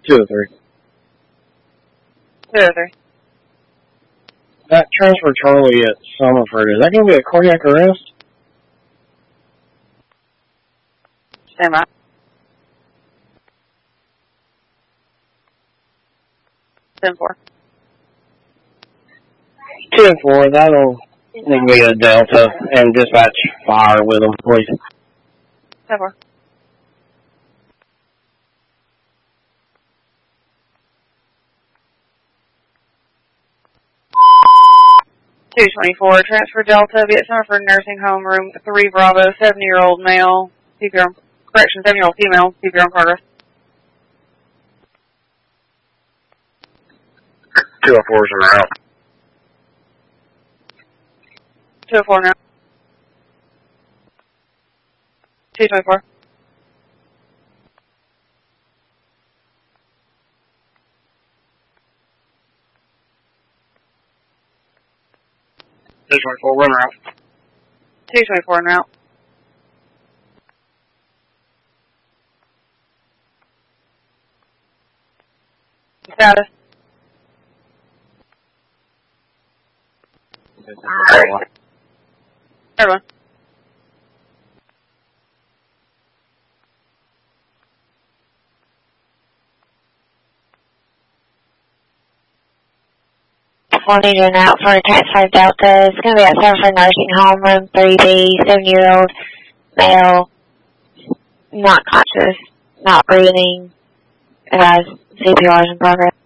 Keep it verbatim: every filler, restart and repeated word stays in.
two oh three. two oh three. That transfer Charlie at Summerford, is that going to be a cardiac arrest? Stand by. ten four. ten four, that'll need to be a Delta, and dispatch fire with them, please. ten four. two twenty-four, transfer Delta, be at Summerford Nursing Home, room three Bravo, seventy-year-old male, C P R, correction, seventy-year-old female, C P R in progress. two oh fours are out. two oh four now. two twenty-four. two twenty-four, runner out. two twenty-four now. Status. Everyone. We'll need an out for a transfer Delta. It's going to be at Summerford Nursing Home, room three B, seven-year-old male, not conscious, not breathing, and has C P Rs in progress.